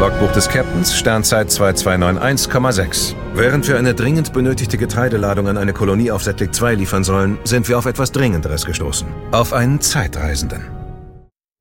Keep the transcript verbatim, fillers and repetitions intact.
Logbuch des Captains, Sternzeit zwei zwei neun eins Komma sechs. Während wir eine dringend benötigte Getreideladung an eine Kolonie auf Setlik zwei liefern sollen, sind wir auf etwas Dringenderes gestoßen. Auf einen Zeitreisenden.